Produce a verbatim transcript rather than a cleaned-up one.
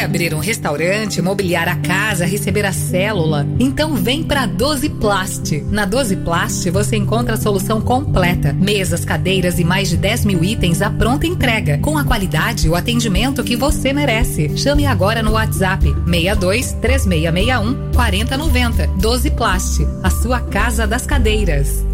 abrir um restaurante, mobiliar a casa, receber a célula? Então vem pra doze Plast. Na doze Plast você encontra a solução completa. Mesas, cadeiras e mais de dez mil itens à pronta entrega. Com a qualidade e o atendimento que você merece. Chame agora no WhatsApp seis dois três seis seis um quatro zero nove zero. doze Plast, a sua casa das cadeiras.